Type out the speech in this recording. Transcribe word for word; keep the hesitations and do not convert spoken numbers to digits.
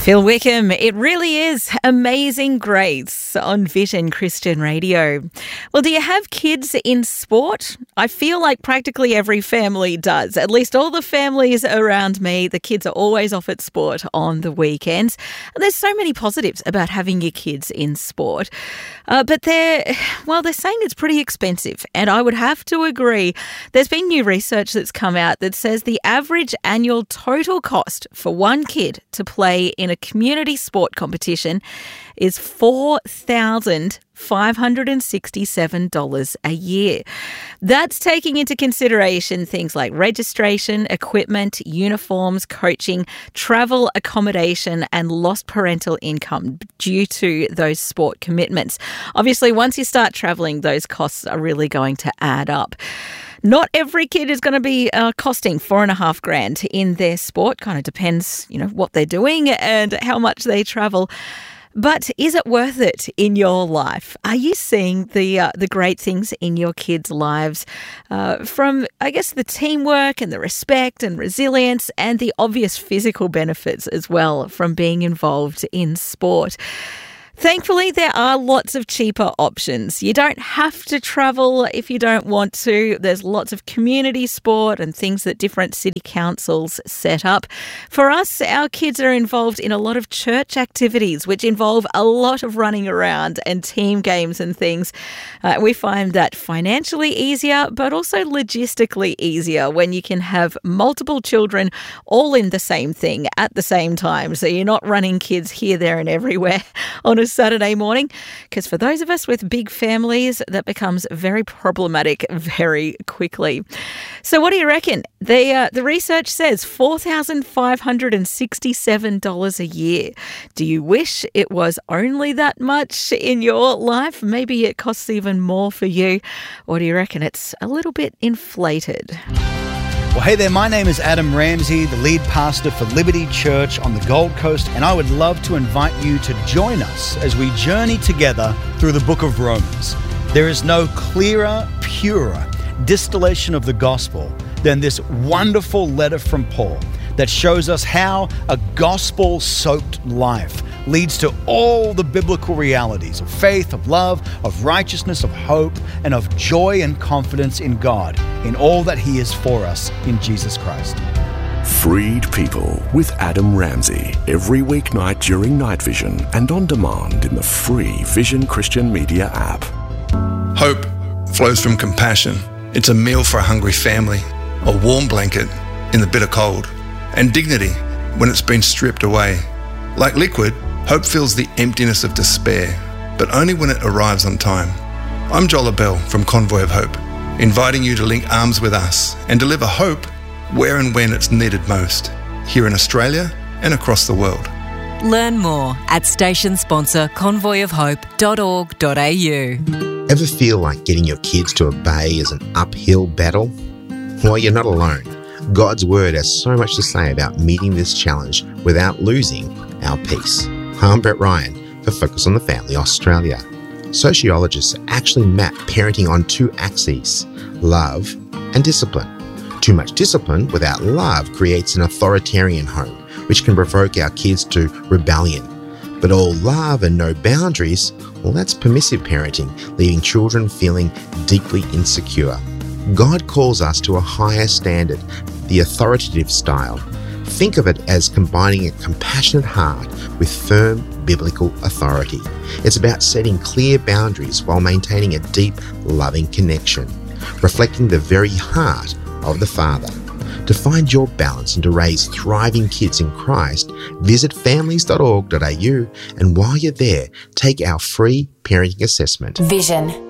Phil Wickham, it really is Amazing Grace on Vision Christian Radio. Well, do you have kids in sport? I feel like practically every family does. At least all the families around me, the kids are always off at sport on the weekends. And there's so many positives about having your kids in sport. Uh, but they're, well, they're saying it's pretty expensive. And I would have to agree. There's been new research that's come out that says the average annual total cost for one kid to play in a community sport competition is four thousand five hundred sixty-seven dollars a year. That's taking into consideration things like registration, equipment, uniforms, coaching, travel, accommodation, and lost parental income due to those sport commitments. Obviously, once you start travelling, those costs are really going to add up. Not every kid is going to be uh, costing four and a half grand in their sport. Kind of depends, you know, what they're doing and how much they travel. But is it worth it in your life? Are you seeing the uh, the great things in your kids' lives uh, from, I guess, the teamwork and the respect and resilience and the obvious physical benefits as well from being involved in sport? Thankfully, there are lots of cheaper options. You don't have to travel if you don't want to. There's lots of community sport and things that different city councils set up. For us, our kids are involved in a lot of church activities, which involve a lot of running around and team games and things. Uh, we find that financially easier, but also logistically easier when you can have multiple children all in the same thing at the same time. So you're not running kids here, there and everywhere on a Saturday morning, because for those of us with big families, that becomes very problematic very quickly. So what do you reckon? The, uh, the research says four thousand five hundred sixty-seven dollars a year. Do you wish it was only that much in your life? Maybe it costs even more for you. Or do you reckon it's a little bit inflated? Well, hey there, my name is Adam Ramsey, the lead pastor for Liberty Church on the Gold Coast, and I would love to invite you to join us as we journey together through the book of Romans. There is no clearer, purer distillation of the gospel than this wonderful letter from Paul that shows us how a gospel-soaked life leads to all the biblical realities of faith, of love, of righteousness, of hope, and of joy and confidence in God, in all that He is for us in Jesus Christ. Freed People with Adam Ramsey, every weeknight during Night Vision and on demand in the free Vision Christian Media app. Hope flows from compassion. It's a meal for a hungry family, a warm blanket in the bitter cold, and dignity when it's been stripped away. Like liquid, hope fills the emptiness of despair, but only when it arrives on time. I'm Joel Bell from Convoy of Hope, inviting you to link arms with us and deliver hope where and when it's needed most, here in Australia and across the world. Learn more at station sponsor convoy of hope dot org dot a u. Ever feel like getting your kids to obey is an uphill battle? Well, you're not alone. God's Word has so much to say about meeting this challenge without losing our peace. I'm Brett Ryan for Focus on the Family Australia. Sociologists actually map parenting on two axes, love and discipline. Too much discipline without love creates an authoritarian home, which can provoke our kids to rebellion. But all love and no boundaries, well, that's permissive parenting, leaving children feeling deeply insecure. God calls us to a higher standard, the authoritative style. Think of it as combining a compassionate heart with firm biblical authority. It's about setting clear boundaries while maintaining a deep, loving connection, reflecting the very heart of the Father. To find your balance and to raise thriving kids in Christ, visit families dot org dot a u, and while you're there, take our free parenting assessment. Vision.